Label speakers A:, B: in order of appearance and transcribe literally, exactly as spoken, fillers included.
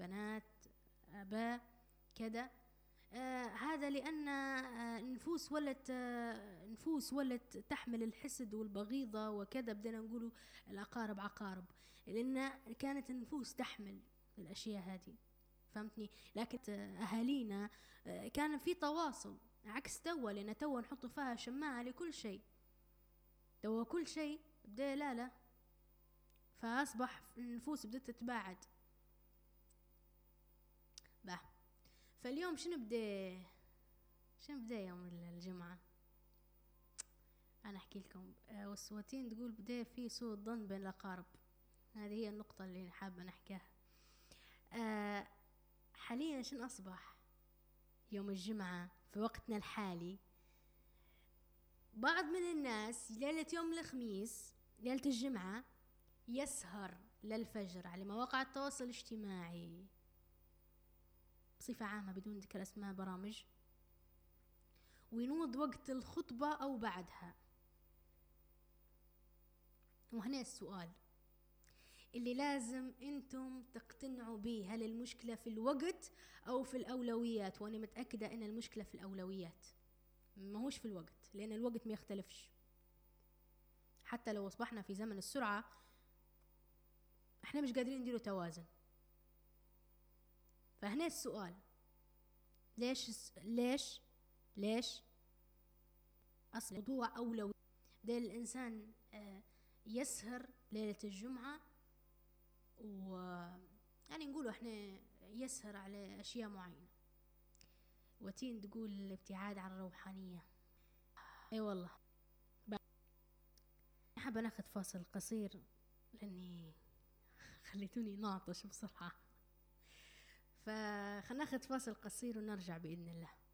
A: بنات آباء كذا. آه هذا لأن آه نفوس ولت آه نفوس ولت تحمل الحسد والبغيضة وكذا. بدنا نقولوا الأقارب عقارب، لأن كانت النفوس تحمل الأشياء هذه، فهمتني؟ لكن آه أهالينا آه كان في تواصل، عكس توا، لأن توا نحط فيها شماعة لكل شيء. توا كل شيء بدأ لا لا، فأصبح النفوس بدأت تتباعد. بقى فاليوم شنو بدي شنو بدي يوم الجمعة؟ أنا أحكي لكم. آه والسواتين تقول بدي في سوء الظن بين الأقارب. هذه هي النقطة اللي حابة نحكيها. آه حاليا شنو أصبح يوم الجمعة في وقتنا الحالي؟ بعض من الناس ليلة يوم الخميس ليلة الجمعة يسهر للفجر على مواقع التواصل الاجتماعي بصفة عامة بدون ذكر أسماء برامج، وينوض وقت الخطبة أو بعدها. وهنا السؤال اللي لازم انتم تقتنعوا به، هل المشكلة في الوقت أو في الأولويات؟ وأنا متأكدة أن المشكلة في الأولويات، ما هوش في الوقت، لأن الوقت ما يختلفش. حتى لو أصبحنا في زمن السرعة احنا مش قادرين نديروا توازن. فهنا السؤال، ليش ليش ليش أصل الموضوع أولوي؟ ده الإنسان يسهر ليلة الجمعة، و يعني نقولوا احنا يسهر على أشياء معينة. وتين تقول الابتعاد عن الروحانية. اي والله. حابة ناخذ فاصل قصير لأني خليتوني نعطش بسرعة، فخلنا ناخذ فاصل قصير ونرجع بإذن الله.